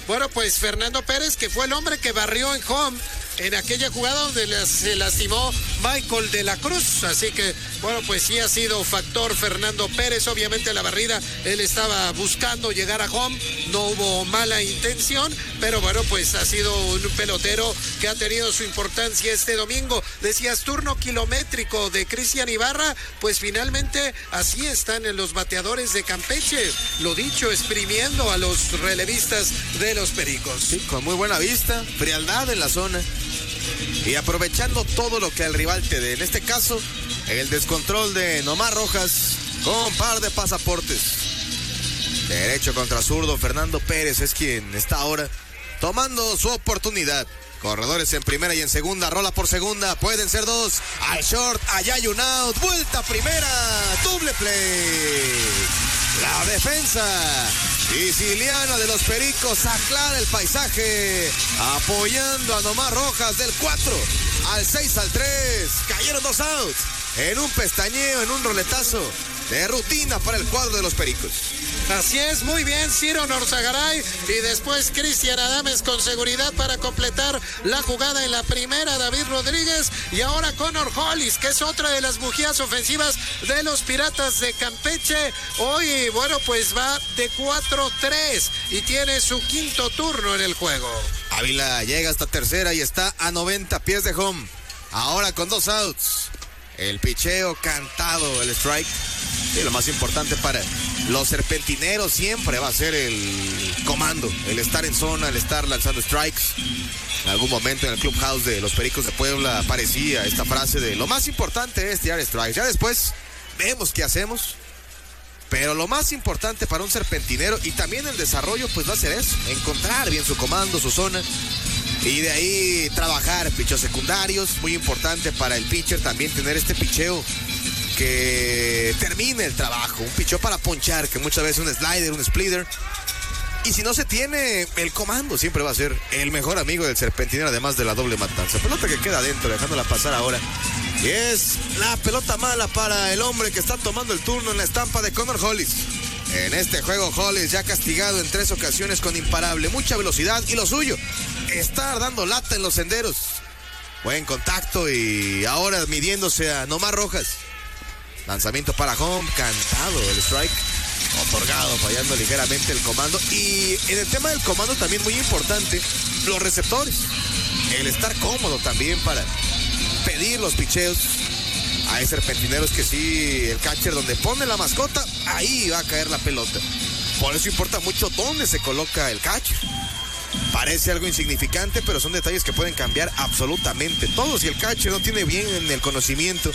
bueno, pues Fernando Pérez, que fue el hombre que barrió en home en aquella jugada donde se lastimó Michael de la Cruz. Así que, bueno, pues sí ha sido factor Fernando Pérez. Obviamente la barrida, él estaba buscando llegar a home, no hubo mala intención, pero bueno, pues ha sido un pelotero que ha tenido su importancia este domingo. Decías, turno kilométrico de Cristian Ibarra, pues finalmente así están en los bateadores de Campeche. Lo dicho, exprimiendo a los relevistas de los Pericos. Sí, con muy buena vista, frialdad en la zona. Y aprovechando todo lo que el rival te dé. En este caso, el descontrol de Nomar Rojas con par de pasaportes. Derecho contra zurdo, Fernando Pérez es quien está ahora tomando su oportunidad. Corredores en primera y en segunda, rola por segunda, pueden ser dos. Al short, allá hay un out, vuelta primera, doble play. La defensa siciliana de los Pericos aclara el paisaje, apoyando a Nomar Rojas del 4 al 6 al 3. Cayeron dos outs en un pestañeo, en un roletazo de rutina para el cuadro de los Pericos. Así es, muy bien, Ciro Norzagaray y después Cristian Adames con seguridad para completar la jugada en la primera, David Rodríguez y ahora Connor Hollis, que es otra de las bujías ofensivas de los Piratas de Campeche. Hoy, bueno, pues va de 4-3 y tiene su quinto turno en el juego. Ávila llega hasta tercera y está a 90 pies de home. Ahora con dos outs. El picheo cantado, el strike. Y lo más importante para los serpentineros siempre va a ser el comando, el estar en zona, el estar lanzando strikes. En algún momento en el clubhouse de los Pericos de Puebla aparecía esta frase de lo más importante es tirar strikes. Ya después vemos qué hacemos. Pero lo más importante para un serpentinero y también el desarrollo pues va a ser eso, encontrar bien su comando, su zona. Y de ahí trabajar picheos secundarios, muy importante para el pitcher también tener este picheo que termine el trabajo, un picheo para ponchar, que muchas veces un slider, un splitter. Y si no se tiene, el comando siempre va a ser el mejor amigo del serpentinero, además de la doble matanza. Pelota que queda adentro, dejándola pasar ahora. Y es la pelota mala para el hombre que está tomando el turno en la estampa de Connor Hollis. En este juego, Hollis ya castigado en 3 ocasiones con imparable, mucha velocidad y lo suyo, estar dando lata en los senderos. Buen contacto y ahora midiéndose a Nomar Rojas. Lanzamiento para home, cantado el strike, otorgado, fallando ligeramente el comando. Y en el tema del comando también muy importante, los receptores. El estar cómodo también para pedir los picheos. Hay serpentineros que sí, el catcher donde pone la mascota, ahí va a caer la pelota. Por eso importa mucho dónde se coloca el catcher. Parece algo insignificante, pero son detalles que pueden cambiar absolutamente todo. Si el catcher no tiene bien en el conocimiento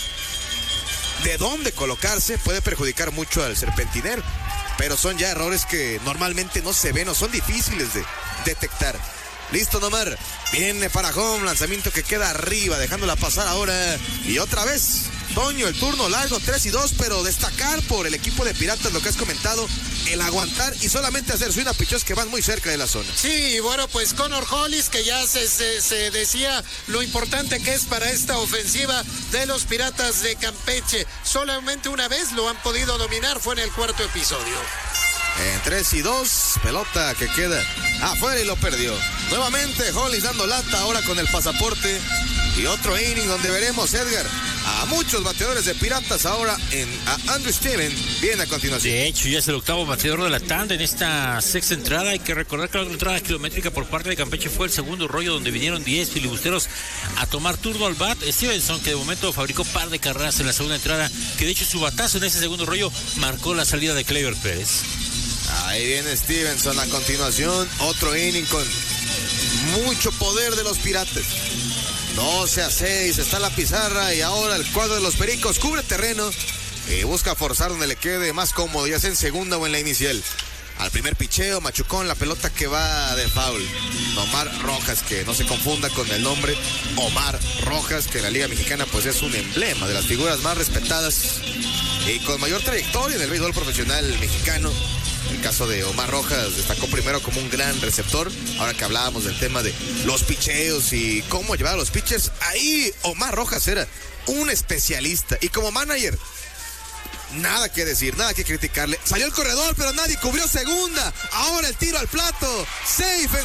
de dónde colocarse, puede perjudicar mucho al serpentinero. Pero son ya errores que normalmente no se ven o son difíciles de detectar. Listo, Nomar. Viene para home, lanzamiento que queda arriba, dejándola pasar ahora. Y otra vez, Toño, el turno largo, 3-2, pero destacar por el equipo de Piratas lo que has comentado, el aguantar y solamente hacer swing a pichos que van muy cerca de la zona. Sí, bueno, pues Connor Hollis, que ya se decía lo importante que es para esta ofensiva de los Piratas de Campeche. Solamente una vez lo han podido dominar, fue en el cuarto episodio. En 3-2, pelota que queda afuera y lo perdió. Nuevamente Hollis dando lata ahora con el pasaporte. Y otro inning donde veremos, Edgar, a muchos bateadores de Piratas ahora a Andrew Steven. Viene a continuación. De hecho, ya es el octavo bateador de la tanda en esta sexta entrada. Hay que recordar que la entrada kilométrica por parte de Campeche fue el segundo rollo donde vinieron 10 filibusteros a tomar turno al bat. Stevenson, que de momento fabricó par de carreras en la segunda entrada, que de hecho su batazo en ese segundo rollo marcó la salida de Clever Pérez. Ahí viene Stevenson a continuación. Otro inning con mucho poder de los Piratas. 12-6, está la pizarra y ahora el cuadro de los Pericos cubre terreno y busca forzar donde le quede más cómodo, ya sea en segunda o en la inicial. Al primer picheo, machucón, la pelota que va de foul. Omar Rojas, que no se confunda con el nombre Omar Rojas, que en la Liga Mexicana pues es un emblema de las figuras más respetadas y con mayor trayectoria en el béisbol profesional mexicano. El caso de Omar Rojas destacó primero como un gran receptor. Ahora que hablábamos del tema de los picheos y cómo llevar a los pitchers, ahí Omar Rojas era un especialista. Y como manager, nada que decir, nada que criticarle. Salió el corredor, pero nadie cubrió segunda. Ahora el tiro al plato. Safe.